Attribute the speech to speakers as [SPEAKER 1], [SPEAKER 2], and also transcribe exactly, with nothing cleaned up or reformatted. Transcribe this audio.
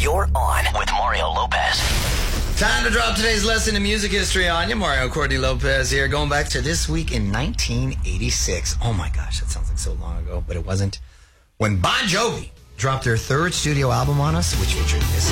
[SPEAKER 1] You're on with Mario Lopez.
[SPEAKER 2] Time to drop today's lesson in music history on you. Mario Courtney Lopez here, going back to this week in nineteen eighty-six. Oh my gosh, that sounds like so long ago, but it wasn't. When Bon Jovi dropped their third studio album on us, which featured this